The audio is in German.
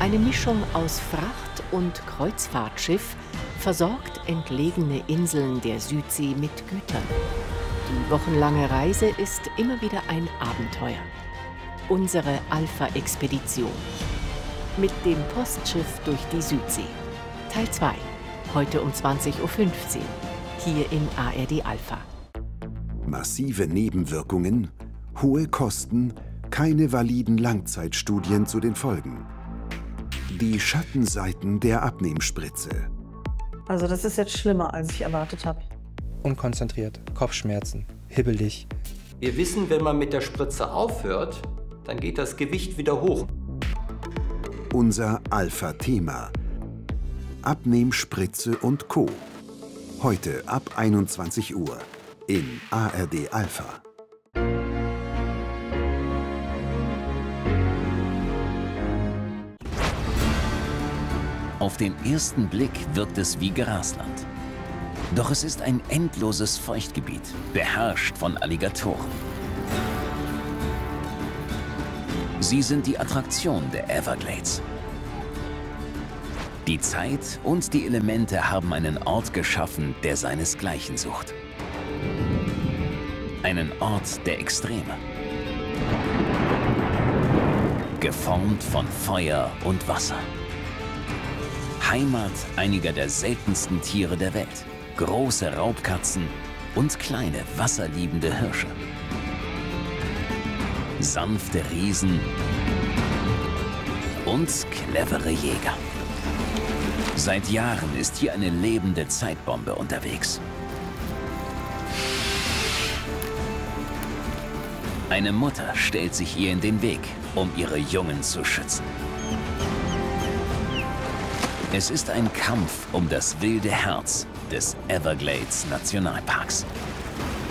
Eine Mischung aus Fracht- und Kreuzfahrtschiff versorgt entlegene Inseln der Südsee mit Gütern. Die wochenlange Reise ist immer wieder ein Abenteuer. Unsere Alpha-Expedition. Mit dem Postschiff durch die Südsee. Teil 2. Heute um 20:15 Uhr. Hier in ARD Alpha. Massive Nebenwirkungen, hohe Kosten, keine validen Langzeitstudien zu den Folgen. Die Schattenseiten der Abnehmspritze. Also das ist jetzt schlimmer, als ich erwartet habe. Unkonzentriert, Kopfschmerzen, hibbelig. Wir wissen, wenn man mit der Spritze aufhört, dann geht das Gewicht wieder hoch. Unser Alpha-Thema. Abnehmspritze und Co. Heute ab 21 Uhr in ARD Alpha. Auf den ersten Blick wirkt es wie Grasland. Doch es ist ein endloses Feuchtgebiet, beherrscht von Alligatoren. Sie sind die Attraktion der Everglades. Die Zeit und die Elemente haben einen Ort geschaffen, der seinesgleichen sucht. Einen Ort der Extreme. Geformt von Feuer und Wasser. Heimat einiger der seltensten Tiere der Welt. Große Raubkatzen und kleine wasserliebende Hirsche. Sanfte Riesen und clevere Jäger. Seit Jahren ist hier eine lebende Zeitbombe unterwegs. Eine Mutter stellt sich ihr in den Weg, um ihre Jungen zu schützen. Es ist ein Kampf um das wilde Herz des Everglades Nationalparks.